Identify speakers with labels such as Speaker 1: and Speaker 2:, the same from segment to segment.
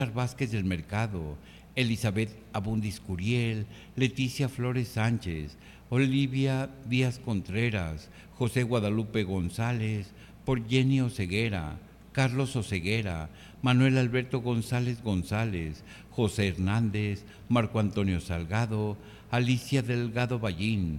Speaker 1: Vázquez del Mercado, Elizabeth Abundis Curiel, Leticia Flores Sánchez, Olivia Díaz Contreras, José Guadalupe González, por Jenny Oceguera, Carlos Oceguera, Manuel Alberto González González, José Hernández, Marco Antonio Salgado, Alicia Delgado Ballín,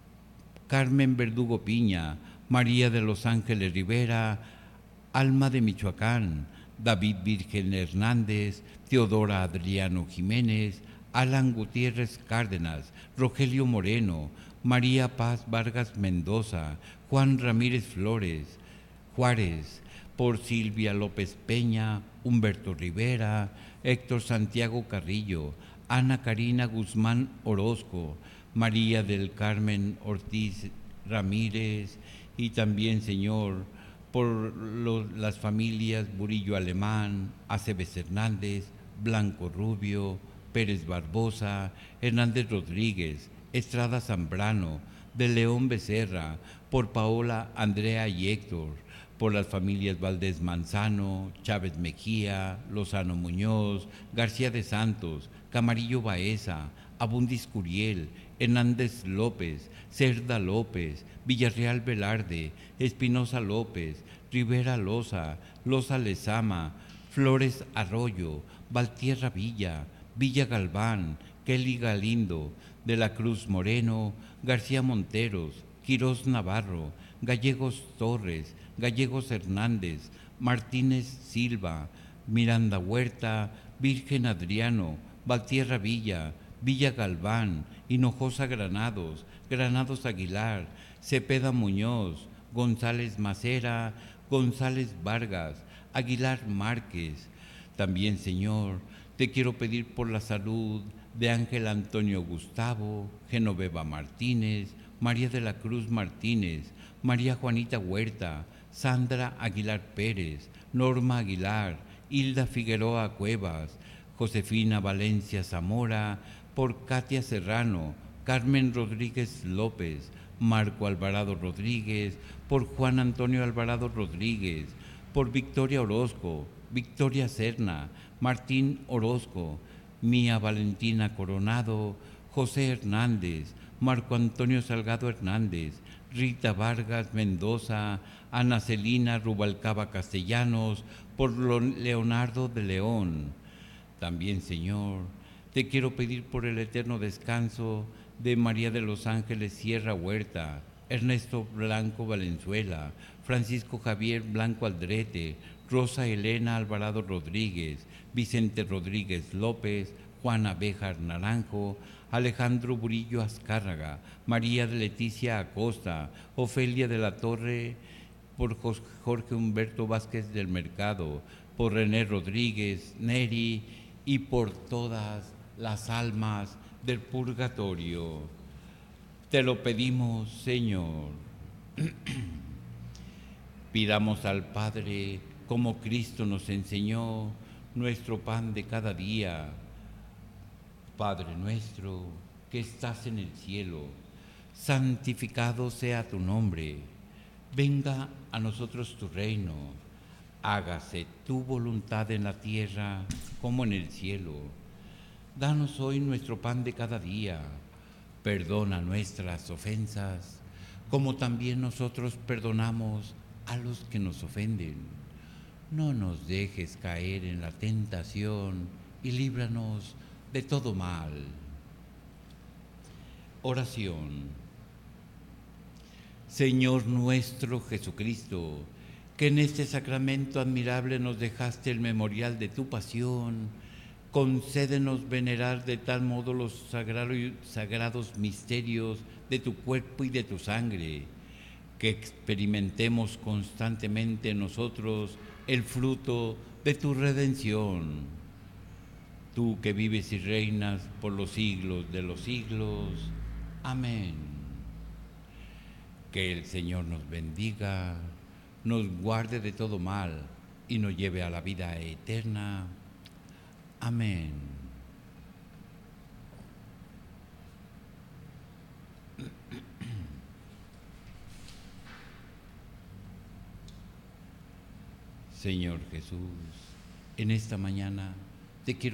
Speaker 1: Carmen Verdugo Piña, María de los Ángeles Rivera, Alma de Michoacán, David Virgen Hernández, Teodora Adriano Jiménez, Alan Gutiérrez Cárdenas, Rogelio Moreno, María Paz Vargas Mendoza, Juan Ramírez Flores, Juárez, por Silvia López Peña, Humberto Rivera, Héctor Santiago Carrillo, Ana Karina Guzmán Orozco, María del Carmen Ortiz Ramírez y también, Señor, por las familias Burillo Alemán, Aceves Hernández, Blanco Rubio, Pérez Barbosa, Hernández Rodríguez, Estrada Zambrano, de León Becerra, por Paola, Andrea y Héctor, por las familias Valdés Manzano, Chávez Mejía, Lozano Muñoz, García de Santos, Camarillo Baeza, Abundis Curiel, Hernández López, Cerda López, Villarreal Velarde, Espinosa López, Rivera Loza, Loza Lezama, Flores Arroyo, Valtierra Villa, Villa Galván, Kelly Galindo, de la Cruz Moreno, García Monteros, Quirós Navarro, Gallegos Torres, Gallegos Hernández, Martínez Silva, Miranda Huerta, Virgen Adriano, Valtierra Villa, Villa Galván, Hinojosa Granados, Granados Aguilar, Cepeda Muñoz, González Macera, González Vargas, Aguilar Márquez. También, Señor, te quiero pedir por la salud de Ángel Antonio Gustavo, Genoveva Martínez, María de la Cruz Martínez, María Juanita Huerta, Sandra Aguilar Pérez, Norma Aguilar, Hilda Figueroa Cuevas, Josefina Valencia Zamora, por Katia Serrano, Carmen Rodríguez López, Marco Alvarado Rodríguez, por Juan Antonio Alvarado Rodríguez, por Victoria Orozco, Victoria Serna, Martín Orozco, Mía Valentina Coronado, José Hernández, Marco Antonio Salgado Hernández, Rita Vargas Mendoza, Ana Celina Rubalcaba Castellanos, por Leonardo de León. También, Señor, te quiero pedir por el eterno descanso de María de los Ángeles Sierra Huerta, Ernesto Blanco Valenzuela, Francisco Javier Blanco Aldrete, Rosa Elena Alvarado Rodríguez, Vicente Rodríguez López, Juana Béjar Naranjo, Alejandro Burillo Azcárraga, María de Leticia Acosta, Ofelia de la Torre, por Jorge Humberto Vázquez del Mercado, por René Rodríguez, Neri y por todas las almas del purgatorio. Te lo pedimos, Señor. Pidamos al Padre, como Cristo nos enseñó, nuestro pan de cada día. Padre nuestro, que estás en el cielo, santificado sea tu nombre. Venga a nosotros tu reino. Hágase tu voluntad en la tierra como en el cielo. Danos hoy nuestro pan de cada día. Perdona nuestras ofensas, como también nosotros perdonamos a los que nos ofenden. No nos dejes caer en la tentación y líbranos de todo mal. Oración. Señor nuestro Jesucristo, que en este sacramento admirable nos dejaste el memorial de tu pasión, concédenos venerar de tal modo los sagrados misterios de tu cuerpo y de tu sangre, que experimentemos constantemente en nosotros el fruto de tu redención. Tú que vives y reinas por los siglos de los siglos. Amén. Que el Señor nos bendiga, nos guarde de todo mal y nos lleve a la vida eterna. Amén. Señor Jesús, en esta mañana Te quiero